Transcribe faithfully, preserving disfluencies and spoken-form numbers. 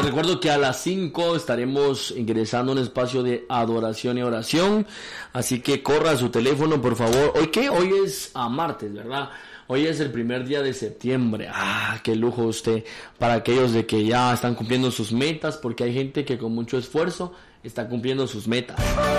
recuerdo que a las cinco estaremos ingresando a un espacio de adoración y oración. Así que corra su teléfono, por favor. ¿Hoy qué? Hoy es a martes, ¿verdad? Hoy es el primer día de septiembre. Ah, qué lujo usted. Para aquellos de que ya están cumpliendo sus metas, porque hay gente que con mucho esfuerzo está cumpliendo sus metas.